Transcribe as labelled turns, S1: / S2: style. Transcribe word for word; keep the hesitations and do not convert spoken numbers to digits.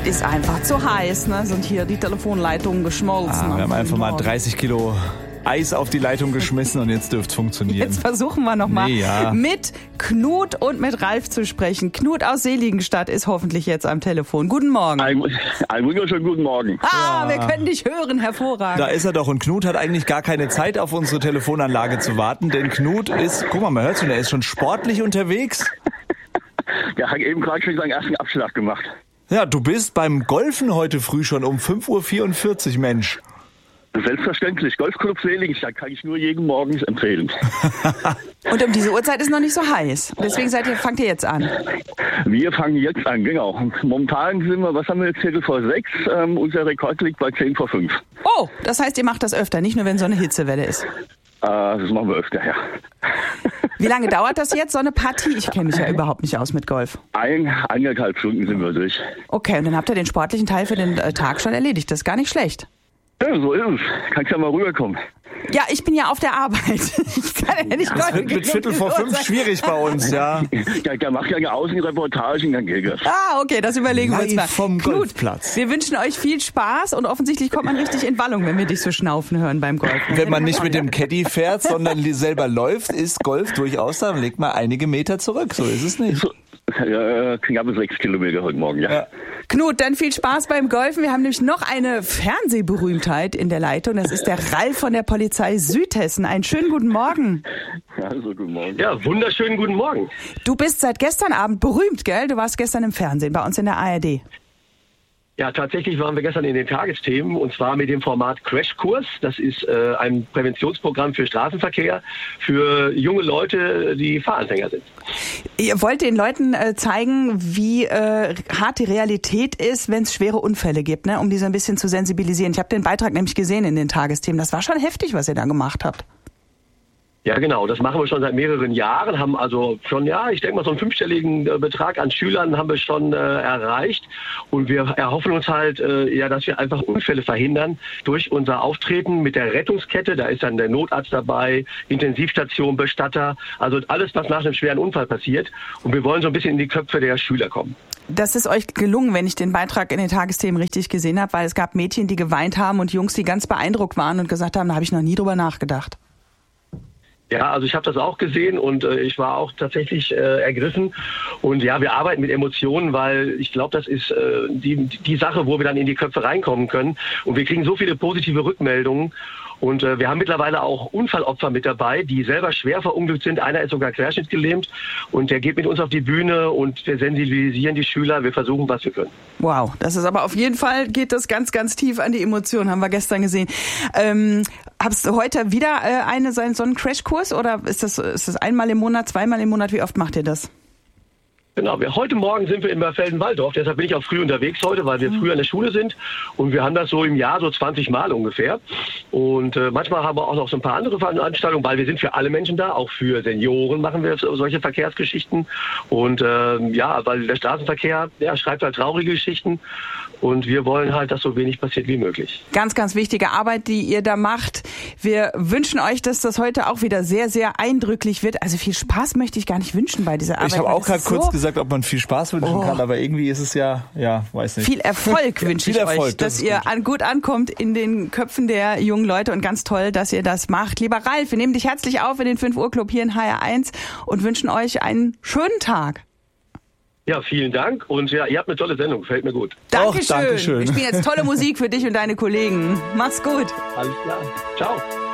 S1: Es ist einfach zu heiß, ne? Sind hier die Telefonleitungen geschmolzen.
S2: Ah, wir haben einfach mal dreißig Kilo Eis auf die Leitung geschmissen und jetzt dürfte es funktionieren.
S1: Jetzt versuchen wir nochmal
S2: nee, ja.
S1: mit Knut und mit Ralf zu sprechen. Knut aus Seligenstadt ist hoffentlich jetzt am Telefon. Guten Morgen.
S3: Ein, ein wunderschönen guten Morgen.
S1: Ah,
S2: ja.
S1: wir können dich hören, hervorragend.
S2: Da ist er doch. Und Knut hat eigentlich gar keine Zeit, auf unsere Telefonanlage zu warten, denn Knut ist, guck mal, man hört schon, er ist schon sportlich unterwegs.
S3: Ja, hat eben gerade schon seinen ersten Abschlag gemacht.
S2: Ja, du bist beim Golfen heute früh schon um fünf Uhr vierundvierzig, Mensch.
S3: Selbstverständlich. Golfclub Seligenstadt kann ich nur jeden Morgen empfehlen.
S1: Und um diese Uhrzeit ist noch nicht so heiß. Deswegen seid ihr, fangt ihr jetzt an.
S3: Wir fangen jetzt an, genau. Momentan sind wir, was haben wir jetzt, Viertel vor sechs. Ähm, unser Rekord liegt bei zehn vor fünf.
S1: Oh, das heißt, ihr macht das öfter, nicht nur wenn so eine Hitzewelle ist.
S3: Äh, das machen wir öfter, ja.
S1: Wie lange dauert das jetzt, so eine Partie? Ich kenne mich ja überhaupt nicht aus mit Golf.
S3: Ein, eineinhalb Stunden sind wir durch.
S1: Okay, und dann habt ihr den sportlichen Teil für den äh, Tag schon erledigt. Das ist gar nicht schlecht.
S3: Ja, so ist es. Kannst ja mal rüberkommen.
S1: Ja, ich bin ja auf der Arbeit. Ich kann ja nicht
S2: Das wird mit Viertel vor fünf schwierig bei uns, ja.
S3: Der, der macht ja eine Außenreportage, dann geht das.
S1: Ah, okay, das überlegen wir uns mal.
S2: Live vom
S1: Knut,
S2: Golfplatz.
S1: wir wünschen euch viel Spaß und offensichtlich kommt man richtig in Wallung, wenn wir dich so schnaufen hören beim Golf.
S2: Wenn man nicht mit dem Caddy fährt, sondern selber läuft, ist Golf durchaus, da legt man einige Meter zurück. So ist es nicht.
S3: So, ja, knappe sechs Kilometer heute Morgen, ja.
S2: Ja.
S1: Knut, dann viel Spaß beim Golfen. Wir haben nämlich noch eine Fernsehberühmtheit in der Leitung. Das ist der Ralf von der Polizei Südhessen. Einen schönen guten Morgen.
S3: Also, guten Morgen.
S4: Ja, wunderschönen guten Morgen.
S1: Du bist seit gestern Abend berühmt, gell? Du warst gestern im Fernsehen, bei uns in der A R D.
S4: Ja, tatsächlich waren wir gestern in den Tagesthemen und zwar mit dem Format Crashkurs. Das ist äh, ein Präventionsprogramm für Straßenverkehr für junge Leute, die Fahranfänger sind.
S1: Ihr wollt den Leuten äh, zeigen, wie äh, hart die Realität ist, wenn es schwere Unfälle gibt, ne? Um die so ein bisschen zu sensibilisieren. Ich habe den Beitrag nämlich gesehen in den Tagesthemen. Das war schon heftig, was ihr da gemacht habt.
S4: Ja, genau. Das machen wir schon seit mehreren Jahren, haben also schon, ja, ich denke mal so einen fünfstelligen äh, Betrag an Schülern haben wir schon äh, erreicht. Und wir erhoffen uns halt, äh, ja, dass wir einfach Unfälle verhindern durch unser Auftreten mit der Rettungskette. Da ist dann der Notarzt dabei, Intensivstation, Bestatter, also alles, was nach einem schweren Unfall passiert. Und wir wollen so ein bisschen in die Köpfe der Schüler kommen.
S1: Das ist euch gelungen, wenn ich den Beitrag in den Tagesthemen richtig gesehen habe, weil es gab Mädchen, die geweint haben und Jungs, die ganz beeindruckt waren und gesagt haben, da habe ich noch nie drüber nachgedacht.
S4: Ja, also ich habe das auch gesehen und äh, ich war auch tatsächlich äh, ergriffen. Und ja, wir arbeiten mit Emotionen, weil ich glaube, das ist äh, die, die Sache, wo wir dann in die Köpfe reinkommen können. Und wir kriegen so viele positive Rückmeldungen. Und äh, wir haben mittlerweile auch Unfallopfer mit dabei, die selber schwer verunglückt sind. Einer ist sogar querschnittgelähmt und der geht mit uns auf die Bühne und wir sensibilisieren die Schüler. Wir versuchen, was wir können.
S1: Wow, das ist aber auf jeden Fall, geht das ganz, ganz tief an die Emotionen, haben wir gestern gesehen. Ähm, hast du heute wieder äh, eine, so einen Crashkurs oder ist das, ist das einmal im Monat, zweimal im Monat? Wie oft macht ihr das?
S4: Genau, wir, heute Morgen sind wir in Berfelden-Walldorf, deshalb bin ich auch früh unterwegs heute, weil wir mhm. früh an der Schule sind und wir haben das so im Jahr so zwanzig Mal ungefähr und äh, manchmal haben wir auch noch so ein paar andere Veranstaltungen, weil wir sind für alle Menschen da, auch für Senioren machen wir solche Verkehrsgeschichten und äh, ja, weil der Straßenverkehr, der schreibt halt traurige Geschichten und wir wollen halt, dass so wenig passiert wie möglich.
S1: Ganz, ganz wichtige Arbeit, die ihr da macht. Wir wünschen euch, dass das heute auch wieder sehr, sehr eindrücklich wird. Also viel Spaß möchte ich gar nicht wünschen bei dieser Arbeit.
S2: Ich habe auch gerade kurz
S1: so
S2: gesagt, ob man viel Spaß wünschen oh. kann, aber irgendwie ist es ja, ja, weiß nicht.
S1: Viel Erfolg wünsche ich
S2: Erfolg,
S1: euch, dass
S2: das
S1: ihr
S2: gut.
S1: An, gut ankommt in den Köpfen der jungen Leute und ganz toll, dass ihr das macht. Lieber Ralf, wir nehmen dich herzlich auf in den fünf Uhr Club hier in H R eins und wünschen euch einen schönen Tag.
S4: Ja, vielen Dank und ja, ihr habt eine tolle Sendung, gefällt mir gut.
S1: Dankeschön.
S2: Och, Dankeschön.
S1: Wir spielen jetzt tolle Musik für dich und deine Kollegen. Mach's gut.
S4: Alles klar. Ciao.